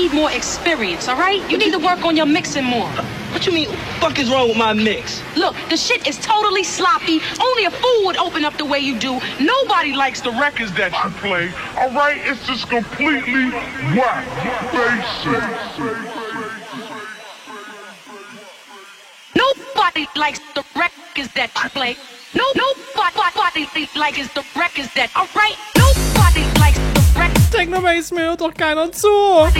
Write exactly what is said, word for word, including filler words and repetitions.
need more experience, all right? You need to work on your mixing more. What you mean? What the fuck is wrong with my mix? Look, the shit is totally sloppy. Only a fool would open up the way you do. Nobody likes the records that you play. All right, it's just completely whack. Basic. Nobody likes the records that you play. No, nobody likes the records that. All right, nobody likes the records. Techno Bass mir hört doch keiner zu.